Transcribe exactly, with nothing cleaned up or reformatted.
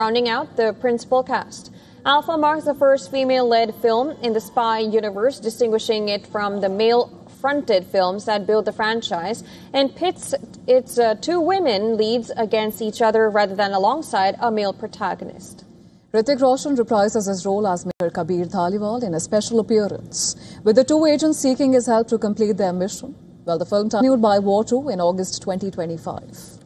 Rounding out the principal cast, Alpha marks the first female-led film in the spy universe, distinguishing it from the male-fronted films that build the franchise, and pits its uh, two women leads against each other rather than alongside a male protagonist. Hrithik Roshan reprises his role as Mayor Kabir Dhaliwal in a special appearance, with the two agents seeking his help to complete their mission. Well, the film continued by War two in August twenty twenty-five.